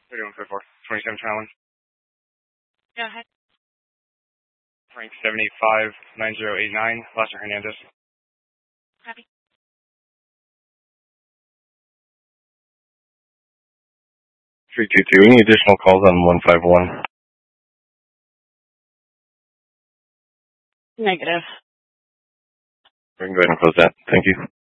3154, 27 Challenge. Go ahead. Frank 785-9089, Lester Hernandez. Copy. 322, any additional calls on 151? Negative. We can go ahead and close that. Thank you.